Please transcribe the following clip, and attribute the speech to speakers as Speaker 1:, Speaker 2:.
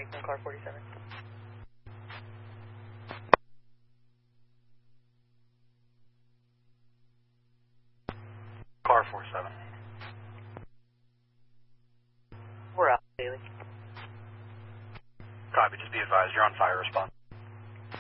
Speaker 1: me from car 47.
Speaker 2: Car 47.
Speaker 1: We're out, Daily.
Speaker 2: Copy, just be advised, you're on fire response.